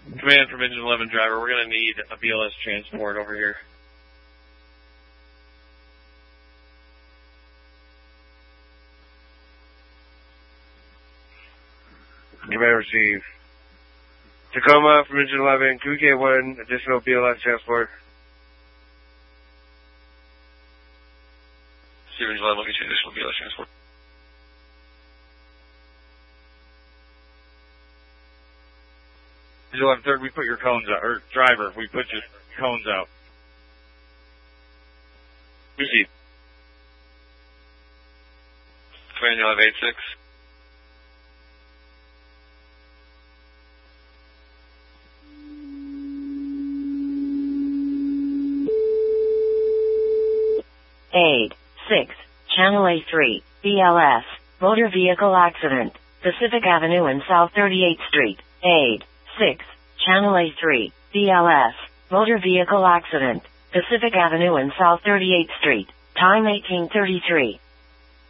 Command from Engine 11 driver, we're going to need a BLS transport over here. Command receive. Tacoma from Engine 11, can we get one additional BLS transport? Engine 11, we'll get you additional BLS transport. Engine 11 third, we put your cones out, or driver, we put your cones out. Receive. Command 1186. Aid 6, Channel A3, BLS, motor vehicle accident, Pacific Avenue and South 38th Street. Aid 6, Channel A3, BLS, motor vehicle accident, Pacific Avenue and South 38th Street. Time 18:33.